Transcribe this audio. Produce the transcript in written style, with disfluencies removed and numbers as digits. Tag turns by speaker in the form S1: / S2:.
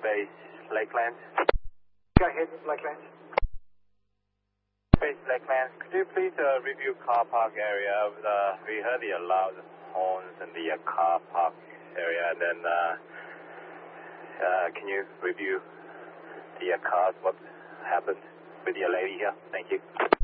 S1: Space Lakeland.
S2: Go ahead, Lakeland.
S1: Space Lakeland, could you please review car park area? We heard the loud horns in the car park area, and then can you review the cars, what happened with your lady here? Thank you.